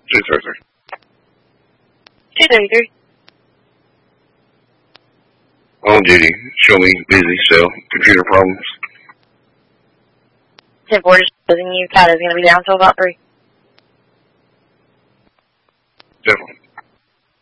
233. 233. On duty. Show me busy cell. Computer problems. 10-4 just closing you. Cat is going to be down until about 3. Definitely.